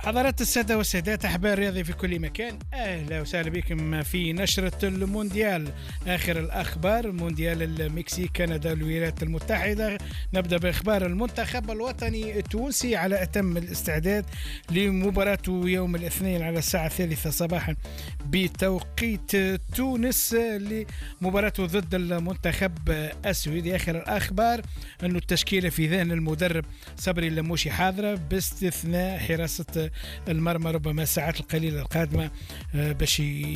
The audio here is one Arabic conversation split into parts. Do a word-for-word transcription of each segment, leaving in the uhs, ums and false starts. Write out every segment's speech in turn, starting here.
حضرات السادة والسادات أحباء الرياضة في كل مكان، أهلا وسهلا بكم في نشرة المونديال. آخر الأخبار مونديال المكسيك كندا الولايات المتحدة. نبدأ بإخبار المنتخب الوطني التونسي على أتم الاستعداد لمباراته يوم الاثنين على الساعة الثالثة صباحا بتوقيت تونس لمباراته ضد المنتخب السويدي. آخر الأخبار أنه التشكيلة في ذهن المدرب صبري اللموشي حاضرة باستثناء حراسة المرمى، ربما الساعات القليلة القادمة باش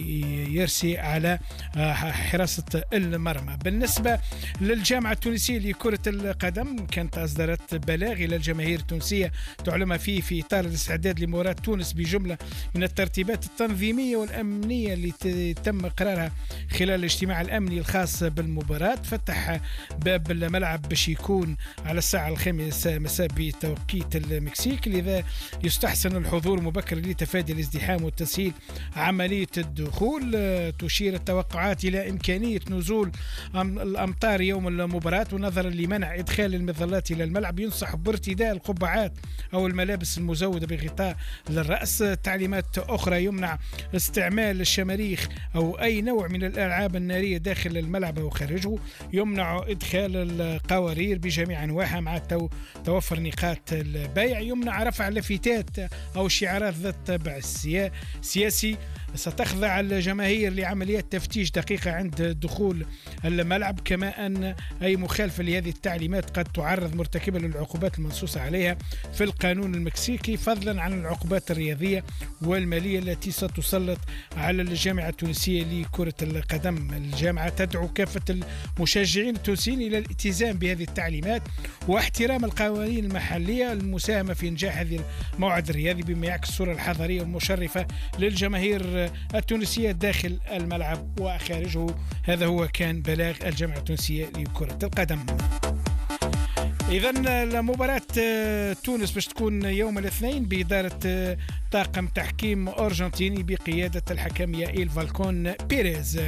يرسي على حراسة المرمى. بالنسبة للجامعة التونسية لكرة القدم كانت أصدرت بلاغ إلى الجماهير التونسية تعلم فيه في إطار الاستعداد لمباراة تونس بجملة من الترتيبات التنظيمية والأمنية اللي تم قرارها خلال الاجتماع الأمني الخاص بالمباراة. فتح باب الملعب باش يكون على الساعة الخامسة مساء بتوقيت المكسيك، لذا يستحسن الحضور مبكر لتفادي الازدحام وتسهيل عملية الدخول. تشير التوقعات إلى إمكانية نزول الأمطار يوم المباراة، ونظرا لمنع إدخال المظلات إلى الملعب ينصح بارتداء القبعات أو الملابس المزودة بغطاء للرأس. تعليمات أخرى: يمنع استعمال الشماريخ أو أي نوع من الألعاب النارية داخل الملعب أو خارجه. يمنع إدخال القوارير بجميع أنواعها مع توفر نقاط البيع. يمنع رفع لافتات أو شعارات ذات طابع سياسي. ستخضع الجماهير لعمليات تفتيش دقيقة عند دخول الملعب، كما أن أي مخالفة لهذه التعليمات قد تعرض مرتكبا للعقوبات المنصوص عليها في القانون المكسيكي، فضلا عن العقوبات الرياضية والمالية التي ستسلط على الجامعة التونسية لكرة القدم. الجامعة تدعو كافة المشجعين التونسيين إلى الالتزام بهذه التعليمات واحترام القوانين المحلية، المساهمة في إنجاح هذه الموعد الرياضي بما يعكس الصورة الحضارية المشرفة للجماهير التونسية داخل الملعب وخارجه. هذا هو كان بلاغ الجامعة التونسية لكرة القدم. إذن المباراة تونس باش تكون يوم الاثنين بإدارة طاقم تحكيم أرجنتيني بقيادة الحكم يائيل فالكون بيريز.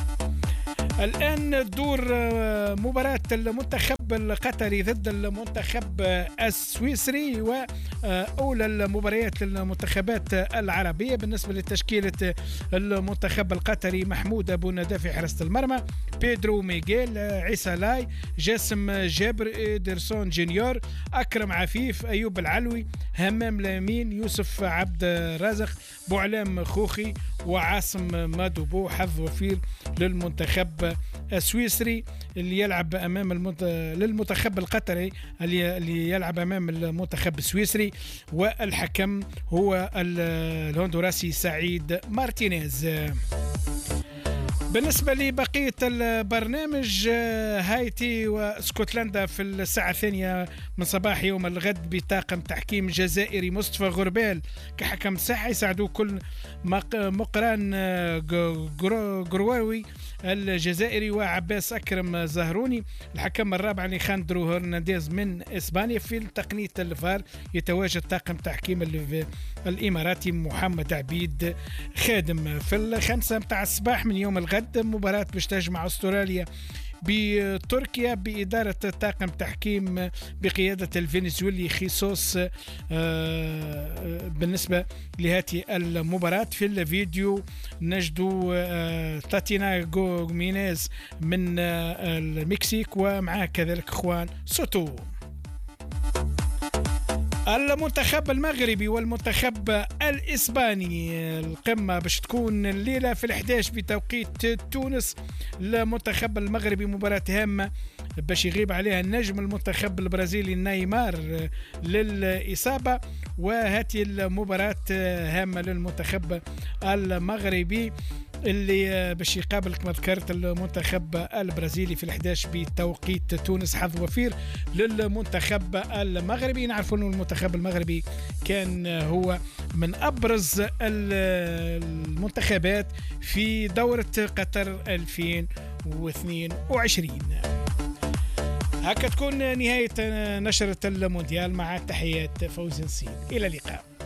الآن دور مباراة المنتخب القطري ضد المنتخب السويسري، وأولى المباريات للمنتخبات العربية. بالنسبة لتشكيلة المنتخب القطري: محمود أبو ندى في حراسة المرمى، بيدرو ميغيل، عيسى لاي، جاسم جابر، إدرسون جونيور، أكرم عفيف، أيوب العلوي، همام لامين، يوسف عبد الرازق، بوعلام خوخي، وعاصم مادوبو. حظ وفير للمنتخب السويسري اللي يلعب أمام المنت... للمنتخب القطري اللي يلعب أمام المنتخب السويسري، والحكم هو الهندوراسي سعيد مارتينيز. بالنسبة لبقية البرنامج: هايتي واسكتلندا في الساعة الثانية من صباح يوم الغد بطاقم تحكيم جزائري مصطفى غربال كحكم ساحة، يساعدوا كل مقران جرواوي الجزائري وعباس أكرم زهروني. الحكم الرابع أليخاندرو هرنانديز من إسبانيا. في تقنية الفار يتواجد طاقم تحكيم الإماراتي محمد عبيد خادم. في الخمسة متاع الصباح من يوم الغد مباراة باش تجمع أستراليا بتركيا بإدارة طاقم تحكيم بقيادة الفنزويلي خيسوس. بالنسبة لهذه المباراة في الفيديو نجدوا تاتينا غومينيز من المكسيك ومعه كذلك خوان سوتو. المنتخب المغربي والمنتخب الإسباني، القمة باش تكون الليلة في الحداش بتوقيت تونس. المنتخب المغربي مباراة هامة باش يغيب عليها النجم المنتخب البرازيلي نيمار للإصابة، وهذه المباراة هامة للمنتخب المغربي اللي باش يقابل كما ذكرت المنتخب البرازيلي في الحداش بتوقيت تونس. حظ وفير للمنتخب المغربي. نعرفوا أن المنتخب المغربي كان هو من أبرز المنتخبات في دورة قطر ألفين واثنين وعشرين. هكا تكون نهاية نشرة المونديال، مع تحيات فوزي نصيب. إلى اللقاء.